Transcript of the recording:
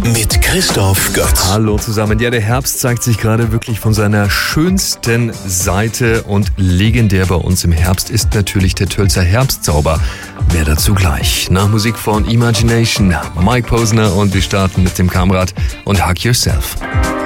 mit Christoph Götz. Hallo zusammen. Ja, der Herbst zeigt sich gerade wirklich von seiner schönsten Seite und legendär bei uns im Herbst ist natürlich der Tölzer Herbstzauber. Mehr dazu gleich. Nach Musik von Imagination, Mike Posner und wir starten mit dem Kamrad und Hug Yourself.